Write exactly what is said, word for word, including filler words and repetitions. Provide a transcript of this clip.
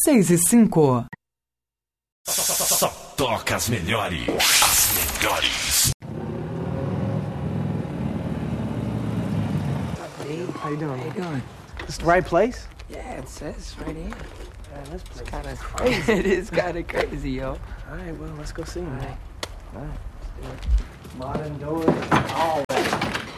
seis e cinco. Só toca as melhores. As melhores. Hey, how you doing? How you doing? This the right place? Yeah, it says right here. Man, this place It's kind is of crazy. It is kind of crazy, yo. All right, well, let's go see him. All right. All right. Modern doors, all that.